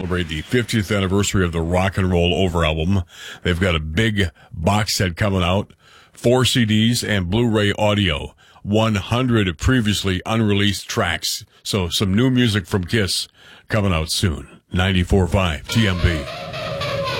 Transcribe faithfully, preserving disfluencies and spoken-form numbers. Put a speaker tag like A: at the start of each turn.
A: celebrate the fiftieth anniversary of the Rock and Roll Over album. They've got a big box set coming out, four C Ds and Blu-ray audio, one hundred previously unreleased tracks. So some new music from Kiss coming out soon. ninety-four point five T M B.